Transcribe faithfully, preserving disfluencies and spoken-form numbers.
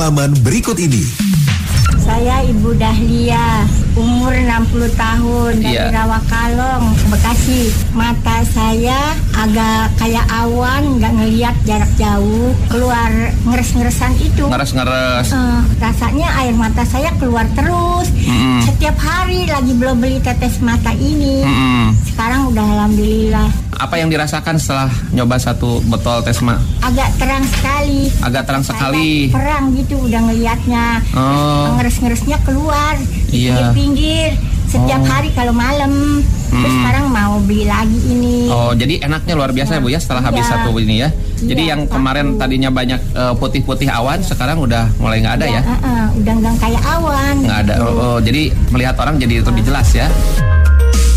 pengalaman berikut ini. Saya Ibu Dahlia, umur enam puluh tahun, dari Iya. Rawakalong, Bekasi. Mata saya agak kayak awan, nggak ngelihat jarak jauh, keluar ngeres-ngeresan itu. Ngeres-ngeres. Eh, rasanya air mata saya keluar terus. Mm-mm. Setiap hari lagi belum beli tetes mata ini. Mm-mm. Sekarang udah alhamdulillah. Apa yang dirasakan setelah nyoba satu botol Tesma? Agak terang sekali. Agak terang Saya sekali. terang gitu udah ngelihatnya. Oh. Ngeres-ngeresnya keluar di Iya. pinggir setiap Oh. hari kalau malam. Terus Mm. sekarang mau beli lagi ini. Oh, jadi enaknya luar biasa ya Bu ya setelah Iya. habis satu ini ya. Jadi Iya, yang satu. kemarin tadinya banyak eh, putih-putih awan, sekarang udah mulai nggak ada ya? uh-uh, udah nggak kayak awan. Nggak ada. gitu. Oh, oh, jadi melihat orang jadi lebih jelas ya.